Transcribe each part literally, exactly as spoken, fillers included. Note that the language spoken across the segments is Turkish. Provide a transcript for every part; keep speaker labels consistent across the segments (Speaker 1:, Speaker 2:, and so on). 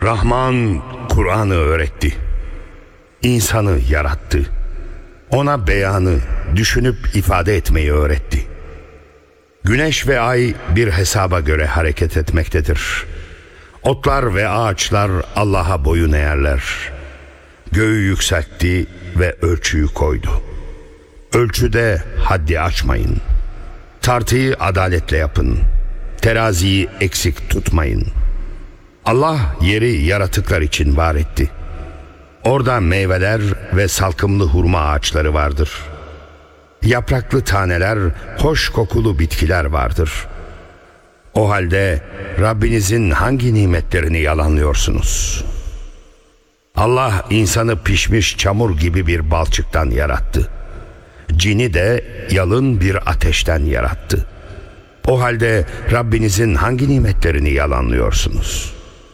Speaker 1: Rahman Kur'an'ı öğretti. İnsanı yarattı. Ona beyanı, düşünüp ifade etmeyi öğretti. Güneş ve ay bir hesaba göre hareket etmektedir. Otlar ve ağaçlar Allah'a boyun eğerler. Göğü yükseltti ve ölçüyü koydu. Ölçüde haddi aşmayın. Tartıyı adaletle yapın. Teraziyi eksik tutmayın. Allah yeri yaratıklar için var etti. Orada meyveler ve salkımlı hurma ağaçları vardır. Yapraklı taneler, hoş kokulu bitkiler vardır. O halde Rabbinizin hangi nimetlerini yalanlıyorsunuz? Allah insanı pişmiş çamur gibi bir balçıktan yarattı. Cini de yalın bir ateşten yarattı. O halde Rabbinizin hangi nimetlerini yalanlıyorsunuz?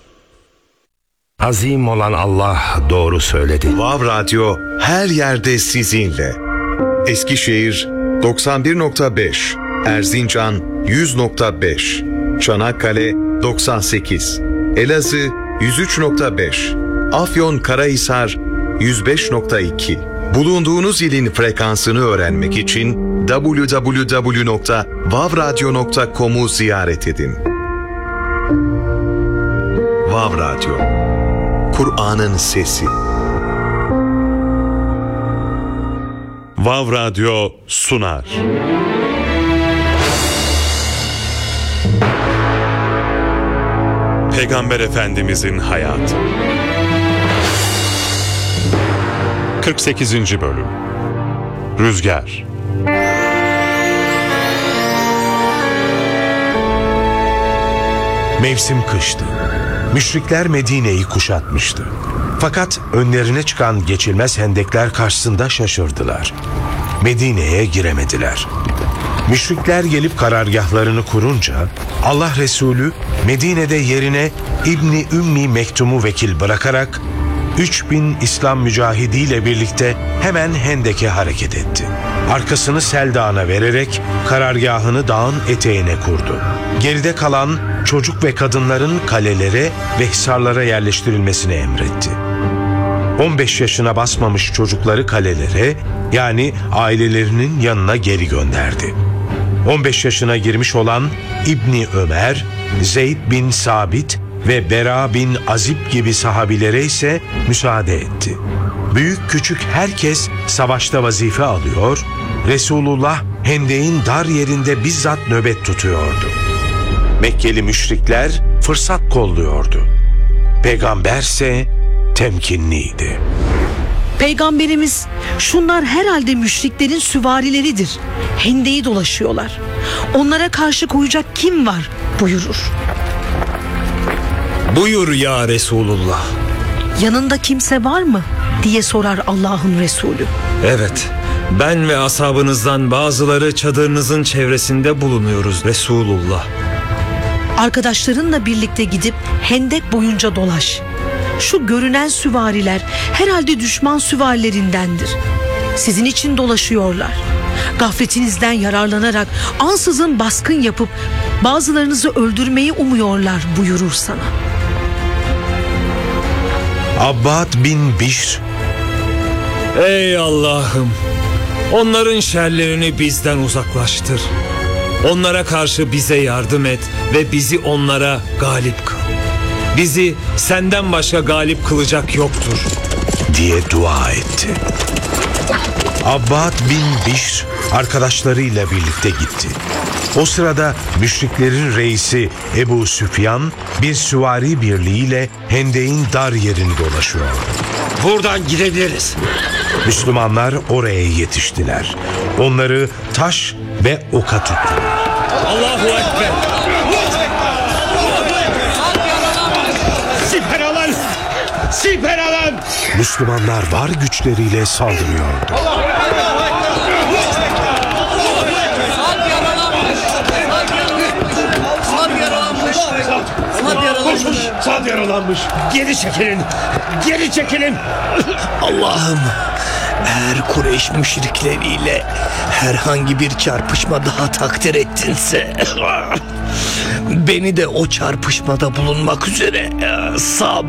Speaker 1: Azim olan Allah doğru söyledi.
Speaker 2: Vav Radyo her yerde sizinle. Eskişehir doksan bir nokta beş, Erzincan yüz nokta beş, Çanakkale doksan sekiz, Elazığ yüz üç nokta beş, Afyonkarahisar yüz beş nokta iki. Bulunduğunuz ilin frekansını öğrenmek için double-u double-u double-u nokta vav radyo nokta com'u ziyaret edin. Vav Radyo, Kur'an'ın sesi.
Speaker 3: Vav Radyo sunar. Peygamber Efendimizin hayatı. kırk sekizinci bölüm. Rüzgar.
Speaker 4: Mevsim kıştı. Müşrikler Medine'yi kuşatmıştı. Fakat önlerine çıkan geçilmez hendekler karşısında şaşırdılar. Medine'ye giremediler. Müşrikler gelip karargahlarını kurunca Allah Resulü Medine'de yerine İbni Ümmi Mektum'u vekil bırakarak üç bin İslam mücahidiyle birlikte hemen Hendek'e hareket etti. Arkasını Sel Dağı'na vererek karargahını dağın eteğine kurdu. Geride kalan çocuk ve kadınların kalelere ve hisarlara yerleştirilmesini emretti. on beş yaşına basmamış çocukları kalelere, yani ailelerinin yanına geri gönderdi. on beş yaşına girmiş olan İbni Ömer, Zeyd bin Sabit ve Bera bin Azib gibi sahabilere ise müsaade etti. Büyük küçük herkes savaşta vazife alıyor, Resulullah Hendek'in dar yerinde bizzat nöbet tutuyordu. Mekkeli müşrikler fırsat kolluyordu. Peygamberse temkinliydi.
Speaker 5: Peygamberimiz, şunlar herhalde müşriklerin süvarileridir. Hendek'i dolaşıyorlar. Onlara karşı koyacak kim var buyurur.
Speaker 6: Buyur ya Resulullah.
Speaker 5: Yanında kimse var mı diye sorar Allah'ın Resulü.
Speaker 6: Evet, ben ve ashabınızdan bazıları çadırınızın çevresinde bulunuyoruz Resulullah.
Speaker 5: Arkadaşlarınla birlikte gidip Hendek boyunca dolaş. Şu görünen süvariler herhalde düşman süvarilerindendir. Sizin için dolaşıyorlar. Gafletinizden yararlanarak ansızın baskın yapıp bazılarınızı öldürmeyi umuyorlar buyurur sana.
Speaker 4: Abbad bin Bişr,
Speaker 6: Ey Allah'ım, onların şerlerini bizden uzaklaştır. Onlara karşı bize yardım et ve bizi onlara galip kıl. Bizi senden başka galip kılacak yoktur
Speaker 4: diye dua etti. Abbad bin Bişr arkadaşlarıyla birlikte gitti. O sırada müşriklerin reisi Ebu Süfyan bir süvari birliğiyle Hendek'in dar yerini dolaşıyordu.
Speaker 6: Buradan gidebiliriz.
Speaker 4: Müslümanlar oraya yetiştiler. Onları taş ve oka tuttular.
Speaker 6: Allahu Ekber.
Speaker 7: Siper alın! Siper alın!
Speaker 4: Müslümanlar var güçleriyle saldırıyordu.
Speaker 7: Koşun! Sad yaralanmış! Geri çekilin! Geri çekilin!
Speaker 8: Allah'ım, eğer Kureyş müşrikleriyle herhangi bir çarpışma daha takdir ettinse beni de o çarpışmada bulunmak üzere sağ